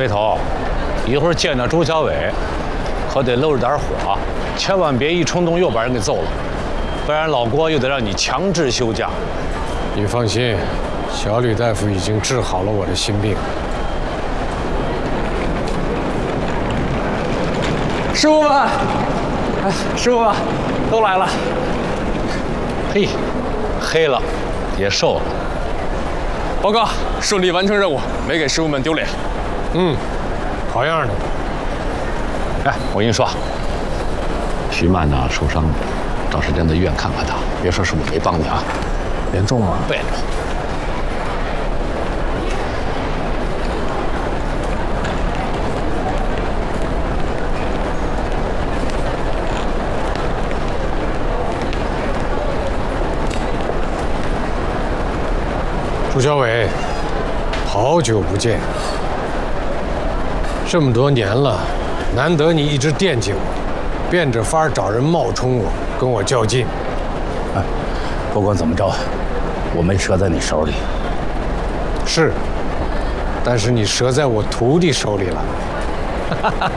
飞头，一会儿见着朱小伟，可得搂着点火，千万别一冲动又把人给揍了，不然老郭又得让你强制休假。 你放心，小吕大夫已经治好了我的心病。 师傅们，哎，师傅们都来了。 嘿，黑了，也瘦了。 报告，顺利完成任务，没给师傅们丢脸。 好样的。 哎，我跟你说，徐曼呢受伤了，找时间到医院看看他。别说是我没帮你啊。 严重吗？ 背着。 朱小伟，好久不见，这么多年了，难得你一直惦记我，变着法儿找人冒充我，跟我较劲。 不管怎么着，我没折在你手里。 是，但是你折在我徒弟手里了。